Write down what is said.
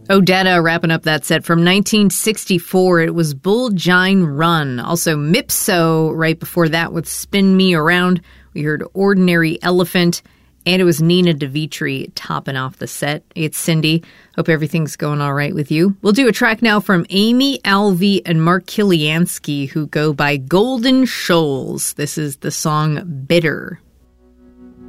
Odetta wrapping up that set from 1964. It was Bull Gine Run. Also Mipso right before that with Spin Me Around. We heard Ordinary Elephant. And it was Nina DeVitri topping off the set. It's Cindy. Hope everything's going all right with you. We'll do a track now from Amy Alvey and Mark Kiliansky, who go by Golden Shoals. This is the song Bitter.